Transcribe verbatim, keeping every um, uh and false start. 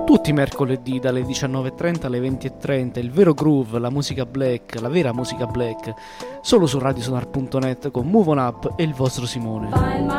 Tutti i mercoledì dalle diciannove e trenta alle venti e trenta, il vero groove, la musica black, la vera musica black, solo su radiosonar punto net con Move On Up e il vostro Simone.